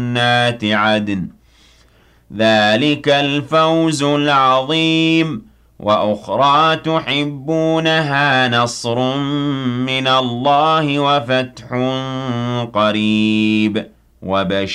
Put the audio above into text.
جنات عدن ذلك الفوز العظيم وأخرى تحبونها نصر من الله وفتح قريب وبشر